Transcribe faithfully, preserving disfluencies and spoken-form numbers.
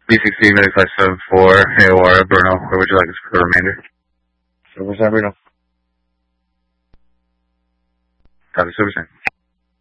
B sixteen, five seven four, A O R, Bruno. Where would you like us for the remainder? Silver San Bruno. Copy, Silver San.